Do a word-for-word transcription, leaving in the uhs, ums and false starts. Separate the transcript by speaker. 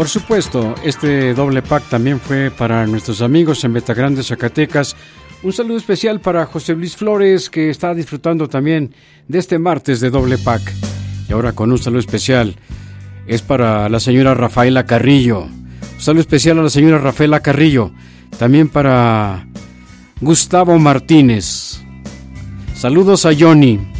Speaker 1: Por supuesto, este doble pack también fue para nuestros amigos en Betagrande, Zacatecas. Un saludo especial para José Luis Flores, que está disfrutando también de este martes de doble pack. Y ahora con un saludo especial es para la señora Rafaela Carrillo. Un saludo especial a la señora Rafaela Carrillo. También para Gustavo Martínez. Saludos a Johnny.